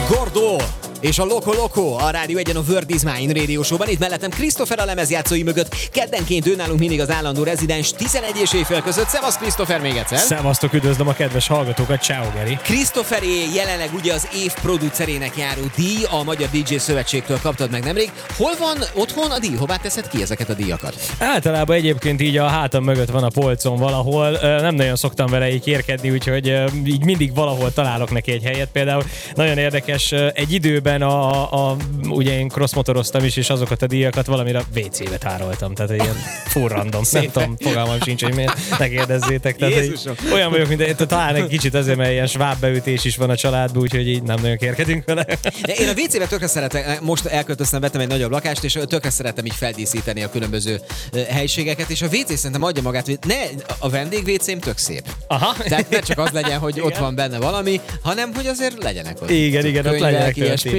Gordo és a Loco Loco a Rádió 1-en a World is Mine Radio Show-ban. Itt mellettem Christopher a lemezjátszói mögött. Keddenként ő nálunk mindig az állandó rezidens 11 és éjfél között. Szevasz Christopher még egyszer. Szevasztok, üdvözlöm a kedves hallgatókat, ciao Geri. Christopheré jelenleg ugye az év producerének járó díj, a Magyar DJ Szövetségtől kaptad meg nemrég. Hol van otthon a díj? Hová teszed ki ezeket a díjakat? Általában egyébként így a hátam mögött van a polcon valahol. Nem nagyon szoktam vele így kérkedni, úgyhogy így mindig valahol találok neki egy helyet. Például nagyon érdekes, egy időben ugye én crossmotoroztam is, és azokat a díjakat valamire WC-be tároltam, tehát ilyen full random. Nem tudom, fogalmam sincs, hogy miért, ne kérdezzétek. Tehát, olyan vagyok, mint talán egy kicsit azért, mert ilyen sváb beütés is van a családban, úgyhogy így nem nagyon kérkedünk vele. Én a WC-be tökre szeretek, most elköltöztem, vettem egy nagyobb lakást, és tökre szeretem így feldíszíteni a különböző helységeket, és a WC szerintem adja magát, hogy ne, a vendég WC-m tök szép. Aha. Tehát ne csak az legyen, hogy ott van benne valami, hanem hogy azért legyenek ott. Igen, ott legyenek történés.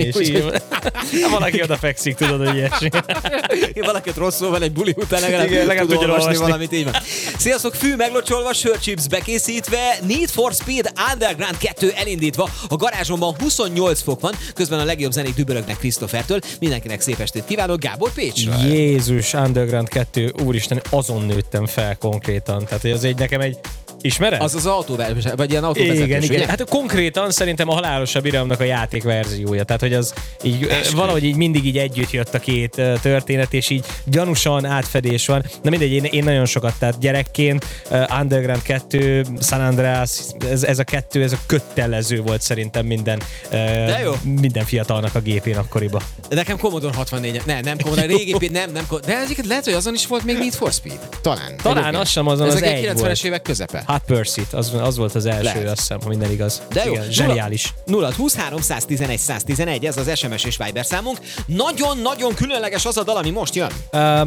Valaki oda fekszik, tudod, hogy ilyesmi. Valaki ott rosszul van egy buli után, legalább tud olvasni valamit, így van. Sziasztok, fű meglocsolva, sörchips bekészítve, Need for Speed Underground 2 elindítva, a garázsomban 28 fok van, közben a legjobb zenék dübörögnek Christophertől. Mindenkinek szép estét kívánok, Gábor Pécsről. Jézus, Underground 2, úristen, azon nőttem fel konkrétan. Tehát ez egy nekem egy ismered? Az az autóvezető, vagy ilyen autóvezetős, igen. Hát konkrétan szerintem a halálosabb iramnak a játékverziója. Tehát, hogy az így valahogy így mindig így együtt jött a két történet, és így gyanúsan átfedés van. Na mindegy, én nagyon sokat, tehát gyerekként Underground 2, San Andreas, ez a kettő, ez a kötelező volt szerintem minden fiatalnak a gépén akkoriban. Nekem Commodore 64, nem Commodore, régi, nem, de ezeket lehet, hogy azon is volt még Need for Speed. Talán az sem azon az egy volt. 90-es évek közepe. Hot Pursuit, az volt az első, azt hiszem, ha minden igaz. De jó, igen, zseniális. 0-23 111 111, ez az SMS és Viber számunk. Nagyon-nagyon különleges az a dal, ami most jön.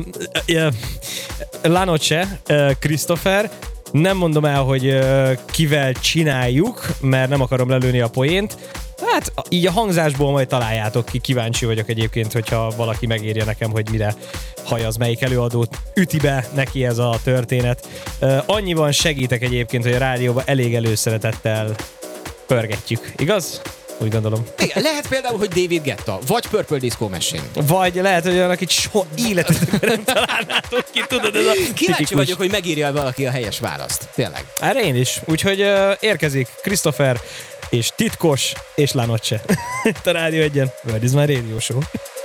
La Noche, Christopher. Nem mondom el, hogy kivel csináljuk, mert nem akarom lelőni a poént. Hát így a hangzásból majd találjátok ki, kíváncsi vagyok egyébként, hogyha valaki megírja nekem, hogy mire hajaz, melyik előadót üti be neki ez a történet. Annyiban segítek egyébként, hogy a rádióban elég előszeretettel pörgetjük, igaz? Úgy gondolom. Igen, lehet például, hogy David Guetta, vagy Purple Disco Machine. Vagy lehet, hogy olyan, akit soha életetekben nem találnátok ki, tudod, ez a kíváncsi vagyok, hogy megírja valaki a helyes választ. Tényleg. Erre én is. Úgyhogy érkezik Christopher és Titkos és La Noche. Itt a Rádió 1-en. World is my Radio Show.